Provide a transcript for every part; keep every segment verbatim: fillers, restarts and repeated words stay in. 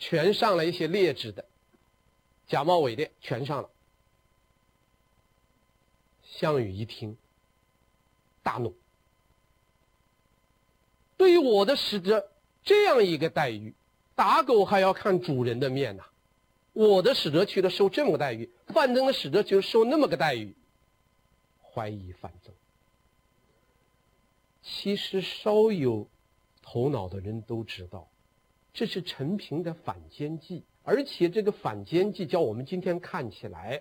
全上了一些劣质的，假冒伪劣全上了。项羽一听，大怒。对于我的使者这样一个待遇，打狗还要看主人的面呐、啊！我的使者去了受这么个待遇，范增的使者就受那么个待遇，怀疑范增。其实稍有头脑的人都知道，这是陈平的反间计，而且这个反间计叫我们今天看起来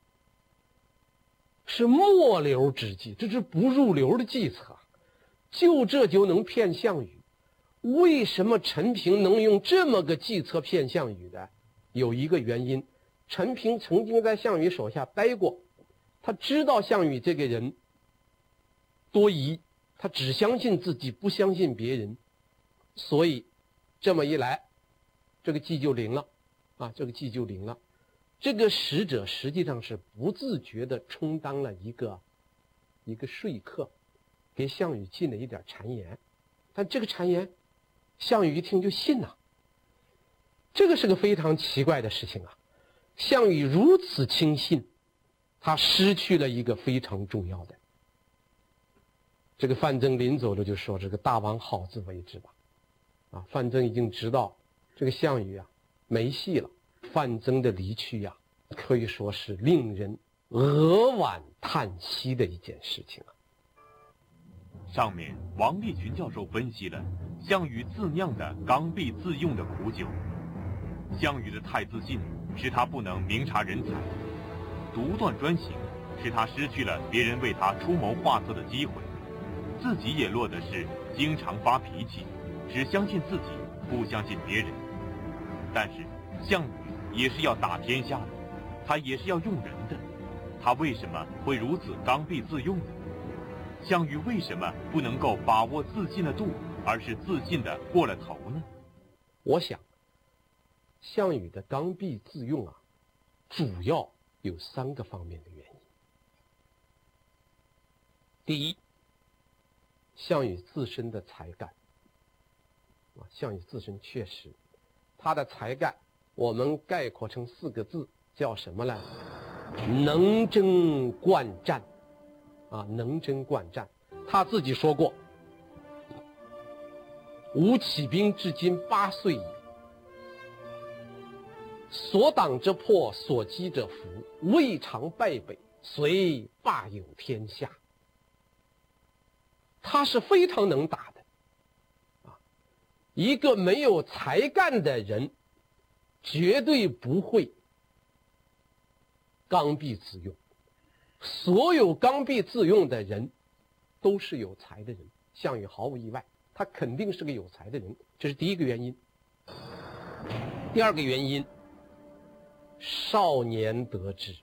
是末流之计，这是不入流的计策，就这就能骗项羽。为什么陈平能用这么个计策骗项羽的？有一个原因，陈平曾经在项羽手下待过，他知道项羽这个人多疑，他只相信自己，不相信别人，所以这么一来，这个计就灵了啊，这个计就灵了。这个使者实际上是不自觉地充当了一个一个说客，给项羽进了一点谗言，但这个谗言项羽一听就信了。这个是个非常奇怪的事情啊！项羽如此轻信，他失去了一个非常重要的。这个范增临走了就说：“这个大王好自为之吧。”啊，范增已经知道这个项羽啊没戏了。范增的离去呀、啊，可以说是令人扼腕叹息的一件事情啊。 上面王立群教授分析了项羽自酿的刚愎自用的苦酒。项羽的太自信，使他不能明察人才；独断专行，使他失去了别人为他出谋划策的机会。自己也落得是经常发脾气，只相信自己，不相信别人。但是项羽也是要打天下的，他也是要用人的，他为什么会如此刚愎自用呢？项羽为什么不能够把握自信的度，而是自信的过了头呢？ 我想项羽的刚愎自用啊，主要有三个方面的原因。第一，项羽自身的才干啊，项羽自身确实，他的才干我们概括成四个字，叫什么呢？能征惯战啊，能征惯战。他自己说过：“吾起兵至今八岁矣。所挡者破，所击者服，未尝败北，遂霸有天下。”他是非常能打的啊！一个没有才干的人，绝对不会刚愎自用。所有刚愎自用的人，都是有才的人。项羽毫无意外，他肯定是个有才的人，这是第一个原因。第二个原因，少年得志。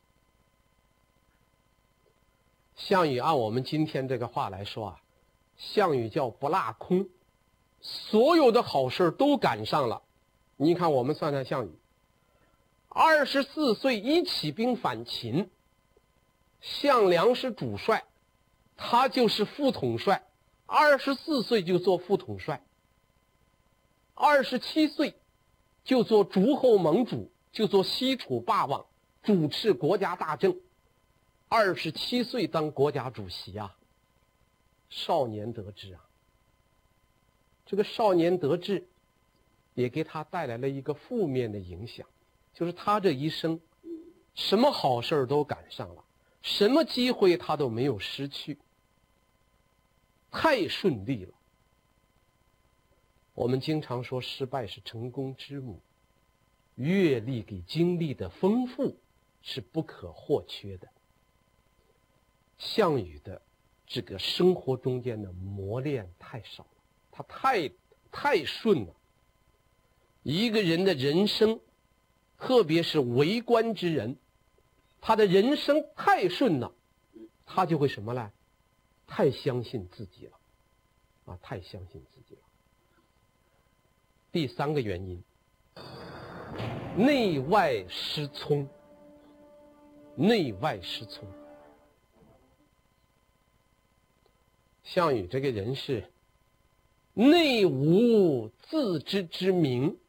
项羽按我们今天这个话来说啊，项羽叫不落空，所有的好事都赶上了。你看我们算算项羽，二十四岁一起兵反秦，项梁是主帅，他就是副统帅，二十四岁就做副统帅，二十七岁就做诸侯盟主，就做西楚霸王，主持国家大政。二十七岁当国家主席啊，少年得志啊。这个少年得志也给他带来了一个负面的影响，就是他这一生什么好事都赶上了，什么机会他都没有失去，太顺利了。我们经常说失败是成功之母，阅历给经历的丰富是不可或缺的。项羽的这个生活中间的磨练太少了，他太太顺了。一个人的人生，特别是为官之人，他的人生太顺了，他就会什么呢？太相信自己了啊，太相信自己了。第三个原因，内外失聪。内外失聪。项羽这个人是内无自知之明，